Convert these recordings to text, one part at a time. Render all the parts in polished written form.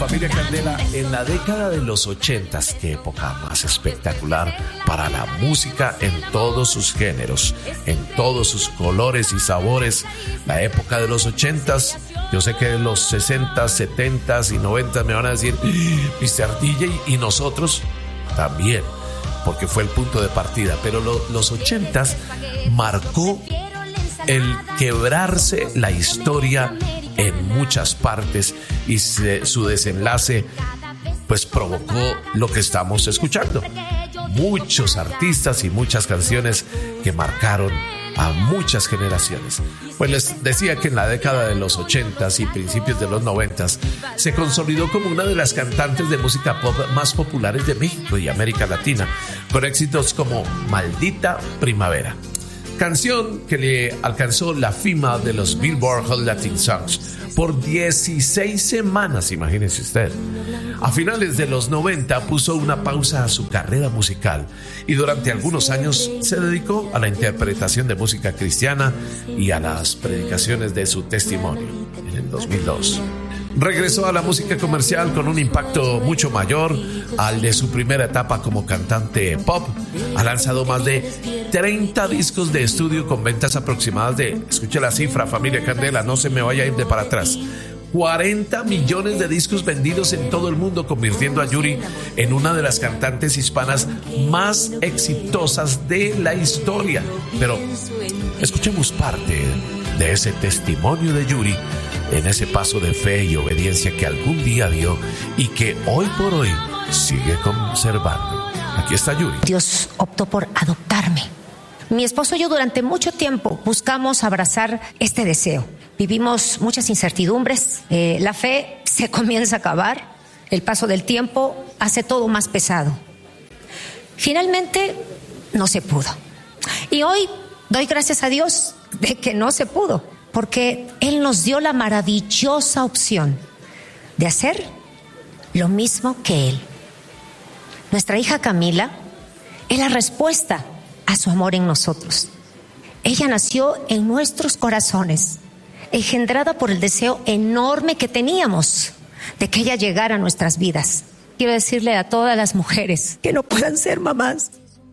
familia Candela, en la década de los 80s, qué época más espectacular para la música en todos sus géneros, en todos sus colores y sabores. La época de los 80s, yo sé que los 60s, 70s y 90s me van a decir, Mr. DJ, y nosotros también, porque fue el punto de partida, pero los 80s marcó el quebrarse la historia en muchas partes y su desenlace pues provocó lo que estamos escuchando. Muchos artistas y muchas canciones que marcaron a muchas generaciones. Pues les decía que en la década de los 80s y principios de los 90s se consolidó como una de las cantantes de música pop más populares de México y América Latina, con éxitos como Maldita Primavera, canción que le alcanzó la cima de los Billboard Hot Latin Songs por 16 semanas, imagínense usted. A finales de los 90 puso una pausa a su carrera musical y durante algunos años se dedicó a la interpretación de música cristiana y a las predicaciones de su testimonio. En el 2002 regresó a la música comercial con un impacto mucho mayor al de su primera etapa como cantante pop. Ha lanzado más de 30 discos de estudio con ventas aproximadas de, escuche la cifra, familia Candela, no se me vaya a ir de para atrás, 40 millones de discos vendidos en todo el mundo, convirtiendo a Yuri en una de las cantantes hispanas más exitosas de la historia. Pero escuchemos parte de ese testimonio de Yuri en ese paso de fe y obediencia que algún día dio y que hoy por hoy sigue conservando. Aquí está Yuri. Dios optó por adoptarme. Mi esposo y yo durante mucho tiempo buscamos abrazar este deseo. Vivimos muchas incertidumbres, la fe se comienza a acabar, el paso del tiempo hace todo más pesado. Finalmente no se pudo. Y hoy doy gracias a Dios de que no se pudo, porque Él nos dio la maravillosa opción de hacer lo mismo que Él. Nuestra hija Camila es la respuesta a su amor en nosotros. Ella nació en nuestros corazones, engendrada por el deseo enorme que teníamos de que ella llegara a nuestras vidas. Quiero decirle a todas las mujeres que no puedan ser mamás,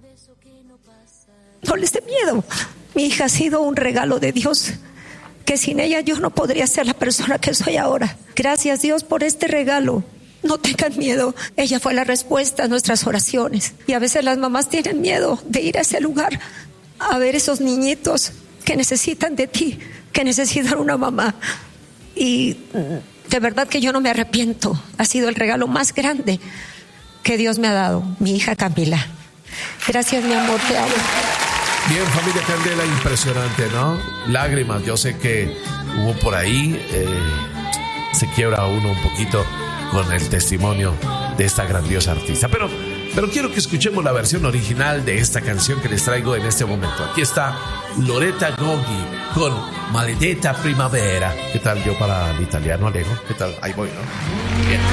no les dé miedo. Mi hija ha sido un regalo de Dios, que sin ella yo no podría ser la persona que soy ahora. Gracias Dios por este regalo. No tengan miedo, ella fue la respuesta a nuestras oraciones. Y a veces las mamás tienen miedo de ir a ese lugar a ver esos niñitos que necesitan de ti, que necesitan una mamá. Y de verdad que yo no me arrepiento. Ha sido el regalo más grande que Dios me ha dado, mi hija Camila. Gracias, mi amor, te amo. Bien, familia Candela, impresionante, ¿no? Lágrimas, yo sé que hubo por ahí, se quiebra uno un poquito con el testimonio de esta grandiosa artista. Pero quiero que escuchemos la versión original de esta canción que les traigo en este momento. Aquí está Loretta Goggi con Maledetta Primavera. ¿Qué tal yo para el italiano, Alejo? ¿Qué tal? Ahí voy, ¿no? Bien.